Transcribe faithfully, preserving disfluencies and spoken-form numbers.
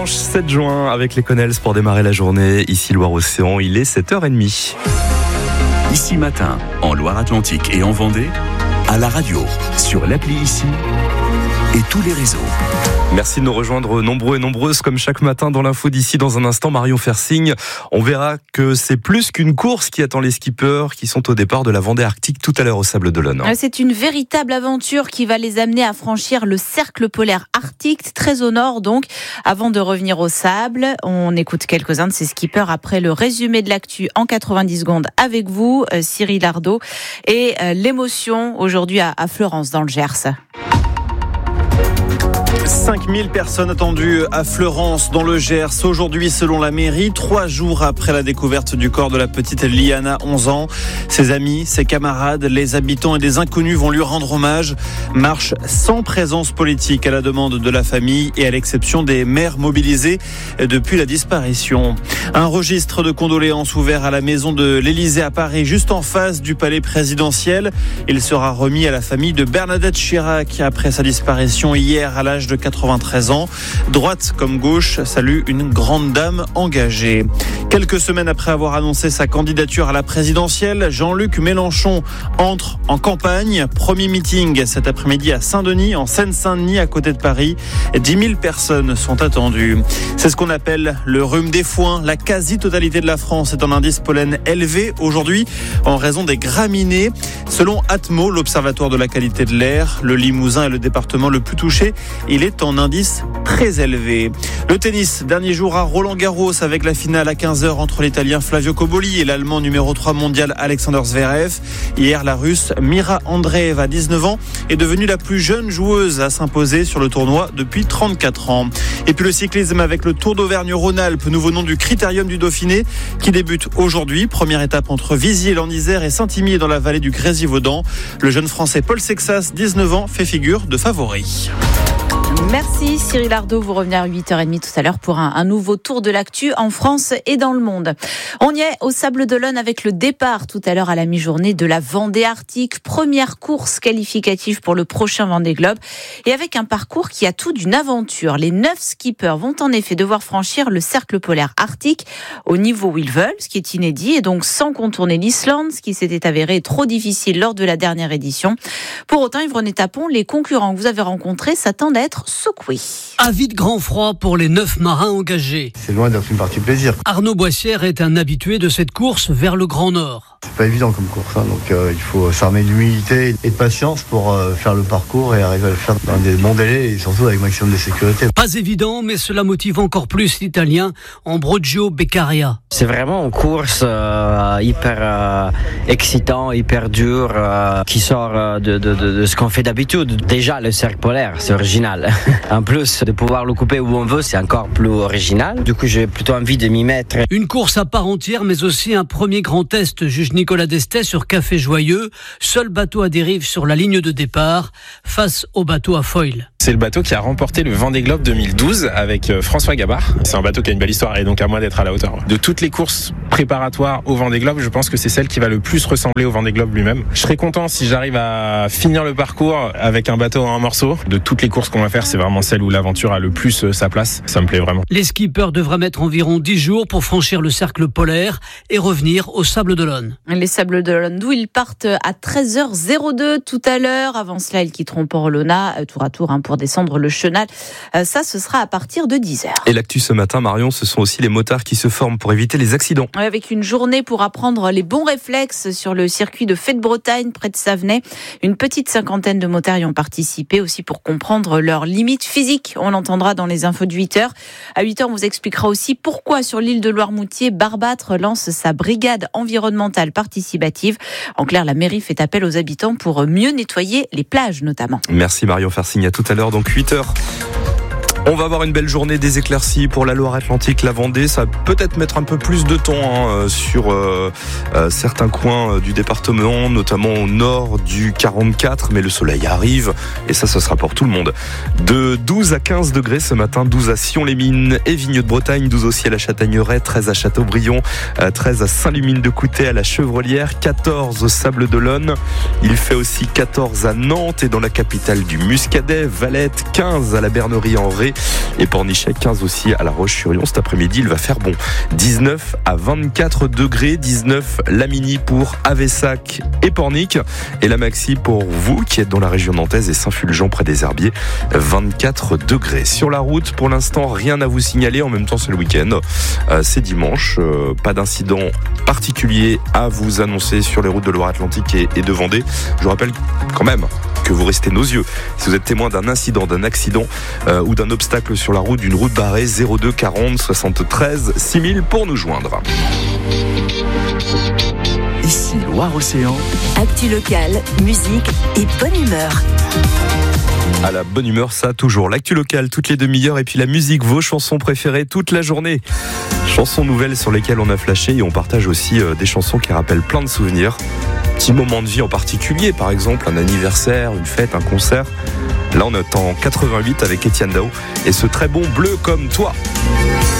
dimanche sept juin avec les Connells pour démarrer la journée. Ici Loire-Océan, il est sept heures trente. Ici Matin, en Loire-Atlantique et en Vendée, à la radio, sur l'appli Ici et tous les réseaux. Merci de nous rejoindre nombreux et nombreuses comme chaque matin dans l'info d'ici. Dans un instant, Marion Fersing, on verra que c'est plus qu'une course qui attend les skippers qui sont au départ de la Vendée Arctique tout à l'heure au Sables-d'Olonne. C'est une véritable aventure qui va les amener à franchir le cercle polaire arctique, très au nord donc. Avant de revenir au sable, on écoute quelques-uns de ces skippers après le résumé de l'actu en quatre-vingt-dix secondes avec vous, Cyril Ardo, et l'émotion aujourd'hui à Fleurance dans le Gers. cinq mille personnes attendues à Fleurance dans le Gers aujourd'hui selon la mairie, trois jours après la découverte du corps de la petite Liana, onze ans. Ses amis, ses camarades, les habitants et des inconnus vont lui rendre hommage. Marche sans présence politique à la demande de la famille et à l'exception des mères mobilisées depuis la disparition. Un registre de condoléances ouvert à la maison de l'Élysée à Paris, juste en face du palais présidentiel. Il sera remis à la famille de Bernadette Chirac après sa disparition hier à l'âge de quatre-vingt-treize ans. Droite comme gauche salue une grande dame engagée. Quelques semaines après avoir annoncé sa candidature à la présidentielle, Jean-Luc Mélenchon entre en campagne. Premier meeting cet après-midi à Saint-Denis, en Seine-Saint-Denis, à côté de Paris. dix mille personnes sont attendues. C'est ce qu'on appelle le rhume des foins. La quasi-totalité de la France est en indice pollen élevé aujourd'hui en raison des graminées. Selon Atmo, l'Observatoire de la qualité de l'air, le Limousin est le département le plus touché. Il est en indice très élevé. Le tennis, dernier jour à Roland-Garros avec la finale à quinze heures entre l'Italien Flavio Cobolli et l'Allemand numéro trois mondial Alexander Zverev. Hier, la Russe Mira Andreeva, dix-neuf ans, est devenue la plus jeune joueuse à s'imposer sur le tournoi depuis trente-quatre ans. Et puis le cyclisme avec le Tour d'Auvergne-Rhône-Alpes, nouveau nom du Critérium du Dauphiné, qui débute aujourd'hui. Première étape entre Viziers-l'Isère et Saint-Imier dans la vallée du Grésivaudan. Le jeune Français Paul Sexas, dix-neuf ans, fait figure de favori. Merci Cyril Ardo, vous revenez à huit heures trente tout à l'heure pour un, un nouveau tour de l'actu en France et dans le monde. On y est au Sables-d'Olonne avec le départ tout à l'heure à la mi-journée de la Vendée Arctique, première course qualificative pour le prochain Vendée Globe et avec un parcours qui a tout d'une aventure. Les neuf skippers vont en effet devoir franchir le cercle polaire arctique au niveau où ils veulent, ce qui est inédit et donc sans contourner l'Islande, ce qui s'était avéré trop difficile lors de la dernière édition. Pour autant, Yves René Tapon, les concurrents que vous avez rencontrés s'attendent à être secoué. Avis de grand froid pour les neuf marins engagés. C'est loin d'être une partie plaisir. Arnaud Boissière est un habitué de cette course vers le Grand Nord. C'est pas évident comme course, hein, donc euh, il faut s'armer d'humilité et de patience pour euh, faire le parcours et arriver à le faire dans des bons délais et surtout avec maximum de sécurité. Pas évident, mais cela motive encore plus l'Italien Ambrogio Beccaria. C'est vraiment une course euh, hyper euh, excitant, hyper dur, euh, qui sort euh, de, de, de, de ce qu'on fait d'habitude. Déjà, le cercle polaire, c'est original. En plus, de pouvoir le couper où on veut, c'est encore plus original. Du coup, j'ai plutôt envie de m'y mettre. Une course à part entière, mais aussi un premier grand test, juge Nicolas Destet sur Café Joyeux. Seul bateau à dérive sur la ligne de départ, face au bateau à foil. C'est le bateau qui a remporté le Vendée Globe deux mille douze avec François Gabard. C'est un bateau qui a une belle histoire et donc à moi d'être à la hauteur. De toutes les courses préparatoires au Vendée Globe, je pense que c'est celle qui va le plus ressembler au Vendée Globe lui-même. Je serais content si j'arrive à finir le parcours avec un bateau en un morceau. De toutes les courses qu'on va faire, c'est vraiment celle où l'aventure a le plus sa place. Ça me plaît vraiment. Les skippers devraient mettre environ dix jours pour franchir le cercle polaire et revenir au Sables-d'Olonne. Les Sables-d'Olonne, d'où ils partent à treize heures deux tout à l'heure. Avant cela, ils quitteront Port-Olona, tour à tour, hein, pour descendre le Chenal. Ça, ce sera à partir de dix heures. Et l'actu ce matin, Marion, ce sont aussi les motards qui se forment pour éviter les accidents. Avec une journée pour apprendre les bons réflexes sur le circuit de Fête-Bretagne, près de Savenay. Une petite cinquantaine de motards y ont participé aussi pour comprendre leurs limites physiques. On l'entendra dans les infos de huit heures. À huit heures, on vous expliquera aussi pourquoi sur l'île de Loire-Moutier, Barbâtre lance sa brigade environnementale participative. En clair, la mairie fait appel aux habitants pour mieux nettoyer les plages notamment. Merci Marion Fersing, à tout à l'heure, donc huit heures. On va avoir une belle journée, des éclaircies pour la Loire-Atlantique, la Vendée. Ça va peut-être mettre un peu plus de temps hein, sur euh, euh, certains coins euh, du département, notamment au nord du quarante-quatre, mais le soleil arrive et ça, ce sera pour tout le monde. De douze à quinze degrés ce matin, douze à Sion-les-Mines et Vigneux de Bretagne, douze aussi à la Châtaigneraie, treize à Châteaubriand, euh, treize à Saint-Lumine-de-Coutais, à la Chevrolière, quatorze au Sables-d'Olonne. Il fait aussi quatorze à Nantes et dans la capitale du Muscadet, Valette, quinze à la Bernerie-en-Ré, et Pornichet, quinze aussi à La Roche-sur-Yon. Cet après-midi, il va faire bon. dix-neuf à vingt-quatre degrés, dix-neuf la mini pour Avessac et Pornic, et la maxi pour vous qui êtes dans la région nantaise et Saint-Fulgent près des Herbiers, vingt-quatre degrés. Sur la route, pour l'instant, rien à vous signaler. En même temps, c'est le week-end. Euh, c'est dimanche. Euh, pas d'incident particulier à vous annoncer sur les routes de Loire-Atlantique et, et de Vendée. Je vous rappelle quand même que vous restez nos yeux. Si vous êtes témoin d'un incident, d'un accident euh, ou d'un obstacle sur la route, d'une route barrée, zéro deux quarante soixante-treize six mille pour nous joindre. Ici Loire-Océan. Actu locale, musique et bonne humeur. À la bonne humeur, ça toujours. L'actu locale toutes les demi-heures et puis la musique, vos chansons préférées toute la journée. Chansons nouvelles sur lesquelles on a flashé et on partage aussi euh, des chansons qui rappellent plein de souvenirs. Petit moment de vie en particulier, par exemple un anniversaire, une fête, un concert. Là on est en quatre-vingt-huit avec Étienne Dao et ce très bon Bleu comme toi.